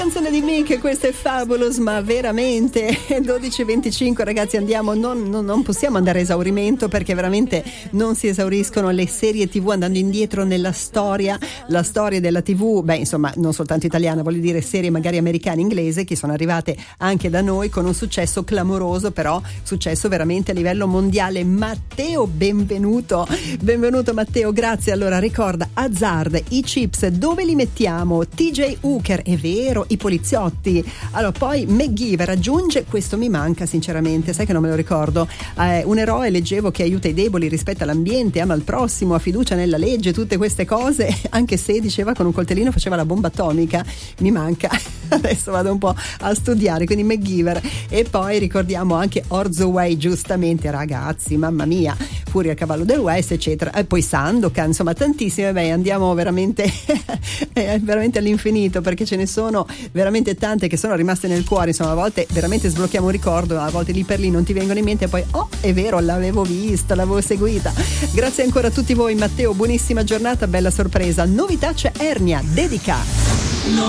canzone di Mick, questo è Fabulous, ma veramente 12:25 ragazzi, andiamo, non possiamo andare a esaurimento perché veramente non si esauriscono le serie TV andando indietro nella storia, la storia della TV, beh insomma non soltanto italiana, voglio dire serie magari americane, inglese, che sono arrivate anche da noi con un successo clamoroso, però successo veramente a livello mondiale. Matteo, benvenuto Matteo, grazie. Allora ricorda, Hazard, i chips dove li mettiamo? TJ Hooker, è vero, i poliziotti. Allora poi MacGyver aggiunge, questo mi manca sinceramente, sai che non me lo ricordo, un eroe, leggevo, che aiuta i deboli, rispetta l'ambiente, ama il prossimo, ha fiducia nella legge, tutte queste cose, anche se diceva con un coltellino faceva la bomba atomica, mi manca. Adesso vado un po' a studiare, quindi MacGyver. E poi ricordiamo anche Orzo Way, giustamente ragazzi, mamma mia, Furia a cavallo del West, eccetera, e poi Sandokan, insomma tantissime. Beh, andiamo veramente veramente all'infinito, perché ce ne sono veramente tante che sono rimaste nel cuore. Insomma, a volte veramente sblocchiamo un ricordo, a volte lì per lì non ti vengono in mente e poi è vero, l'avevo vista, l'avevo seguita. Grazie ancora a tutti voi. Matteo, buonissima giornata, bella sorpresa. Novità, c'è Ernia, dedica.